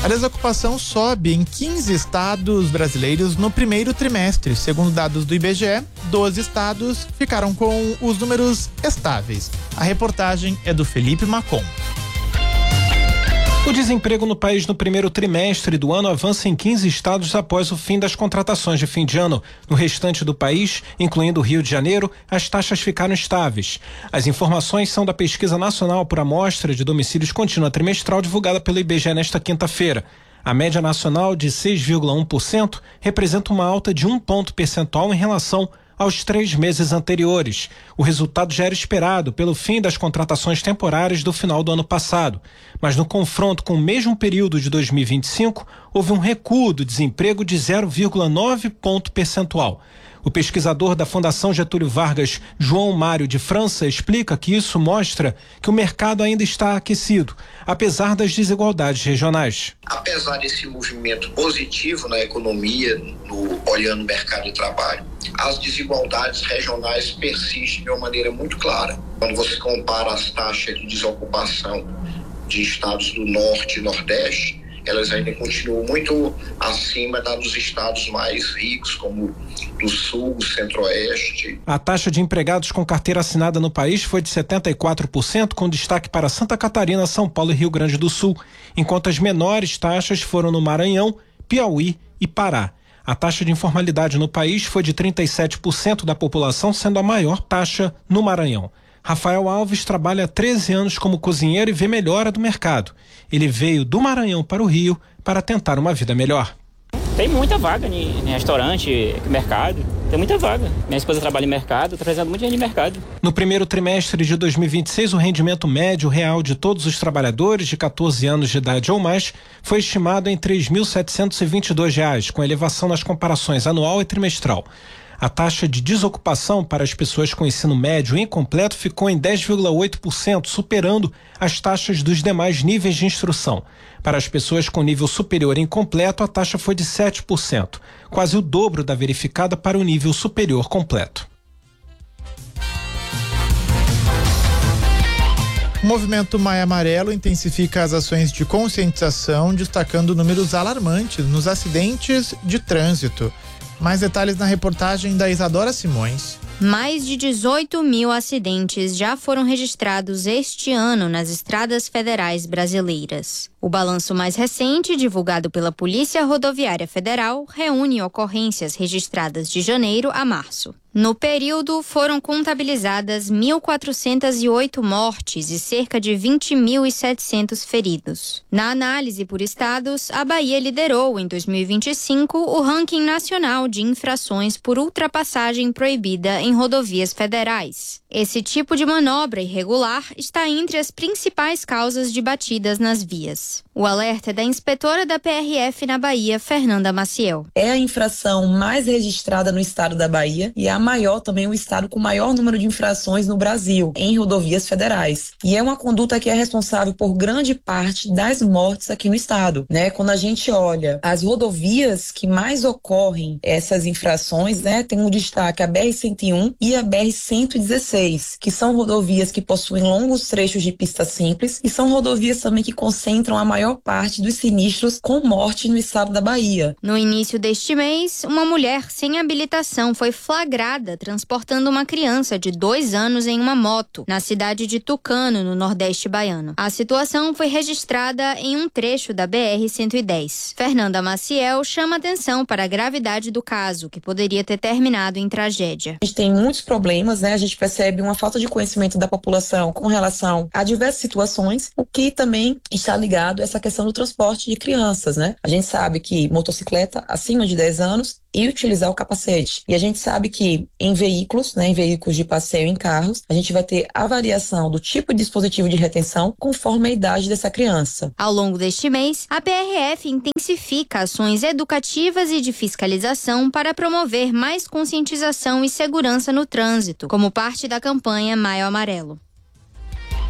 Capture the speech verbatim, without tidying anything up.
A desocupação sobe em quinze estados brasileiros no primeiro trimestre. Segundo dados do I B G E, doze estados ficaram com os números estáveis. A reportagem é do Felipe Macon. O desemprego no país no primeiro trimestre do ano avança em quinze estados após o fim das contratações de fim de ano. No restante do país, incluindo o Rio de Janeiro, as taxas ficaram estáveis. As informações são da Pesquisa Nacional por Amostra de Domicílios Contínua Trimestral divulgada pelo I B G E nesta quinta-feira. A média nacional de seis vírgula um por cento representa uma alta de um ponto percentual em relação aos três meses anteriores. O resultado já era esperado pelo fim das contratações temporárias do final do ano passado. Mas no confronto com o mesmo período de dois mil e vinte e cinco, houve um recuo do desemprego de zero vírgula nove ponto percentual. O pesquisador da Fundação Getúlio Vargas, João Mário de França, explica que isso mostra que o mercado ainda está aquecido, apesar das desigualdades regionais. Apesar desse movimento positivo na economia, no, olhando o mercado de trabalho, as desigualdades regionais persistem de uma maneira muito clara. Quando você compara as taxas de desocupação de estados do Norte e Nordeste, elas ainda continuam muito acima da dos estados mais ricos, como do Sul, Centro-Oeste. A taxa de empregados com carteira assinada no país foi de setenta e quatro por cento, com destaque para Santa Catarina, São Paulo e Rio Grande do Sul, enquanto as menores taxas foram no Maranhão, Piauí e Pará. A taxa de informalidade no país foi de trinta e sete por cento da população, sendo a maior taxa no Maranhão. Rafael Alves trabalha há treze anos como cozinheiro e vê melhora do mercado. Ele veio do Maranhão para o Rio para tentar uma vida melhor. Tem muita vaga em restaurante, mercado, tem muita vaga. Minha esposa trabalha em mercado, tá trazendo muita gente de mercado. No primeiro trimestre de dois mil e vinte e seis, o rendimento médio real de todos os trabalhadores de catorze anos de idade ou mais foi estimado em três mil setecentos e vinte e dois reais, com elevação nas comparações anual e trimestral. A taxa de desocupação para as pessoas com ensino médio incompleto ficou em dez vírgula oito por cento, superando as taxas dos demais níveis de instrução. Para as pessoas com nível superior incompleto, a taxa foi de sete por cento, quase o dobro da verificada para o nível superior completo. O movimento Maio Amarelo intensifica as ações de conscientização, destacando números alarmantes nos acidentes de trânsito. Mais detalhes na reportagem da Isadora Simões. Mais de dezoito mil acidentes já foram registrados este ano nas estradas federais brasileiras. O balanço mais recente, divulgado pela Polícia Rodoviária Federal, reúne ocorrências registradas de janeiro a março. No período, foram contabilizadas mil quatrocentas e oito mortes e cerca de vinte mil e setecentos feridos. Na análise por estados, a Bahia liderou em dois mil e vinte e cinco o ranking nacional de infrações por ultrapassagem proibida em rodovias federais. Esse tipo de manobra irregular está entre as principais causas de batidas nas vias. O alerta é da inspetora da P R F na Bahia, Fernanda Maciel. É a infração mais registrada no estado da Bahia e a maior também o estado com maior número de infrações no Brasil, em rodovias federais. E é uma conduta que é responsável por grande parte das mortes aqui no estado, né? Quando a gente olha as rodovias que mais ocorrem essas infrações, né? Tem um destaque a B R cento e um e a B R cento e dezesseis, que são rodovias que possuem longos trechos de pista simples e são rodovias também que concentram a maior parte dos sinistros com morte no estado da Bahia. No início deste mês, uma mulher sem habilitação foi flagrada transportando uma criança de dois anos em uma moto, na cidade de Tucano, no Nordeste baiano. A situação foi registrada em um trecho da B R cento e dez. Fernanda Maciel chama atenção para a gravidade do caso, que poderia ter terminado em tragédia. A gente tem muitos problemas, né? A gente percebe uma falta de conhecimento da população com relação a diversas situações, o que também está ligado a essa questão do transporte de crianças, né? A gente sabe que motocicleta acima de dez anos e utilizar o capacete. E a gente sabe que em veículos, né, em veículos de passeio, em carros, a gente vai ter a variação do tipo de dispositivo de retenção conforme a idade dessa criança. Ao longo deste mês, a P R F intensifica ações educativas e de fiscalização para promover mais conscientização e segurança no trânsito, como parte da campanha Maio Amarelo.